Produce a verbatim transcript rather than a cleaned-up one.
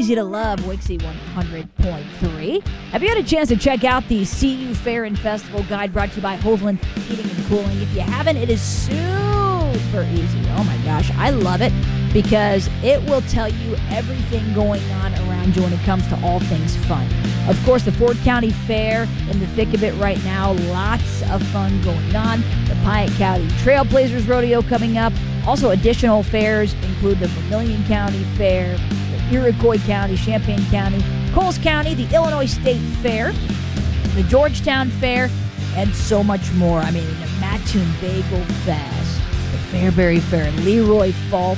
easy to love, Wixie one hundred point three. Have you had a chance to check out the C U Fair and Festival Guide brought to you by Hovland Heating and Cooling? If you haven't, it is super easy. Oh my gosh, I love it because it will tell you everything going on around you when it comes to all things fun. Of course, the Ford County Fair in the thick of it right now. Lots of fun going on. The Piatt County Trailblazers Rodeo coming up. Also, additional fairs include the Vermilion County Fair, the Iroquois County, Champaign County, Coles County, the Illinois State Fair, the Georgetown Fair, and so mumuch more. I mean, the Mattoon Bagel Fest, the Fairbury Fair, Leroy Fall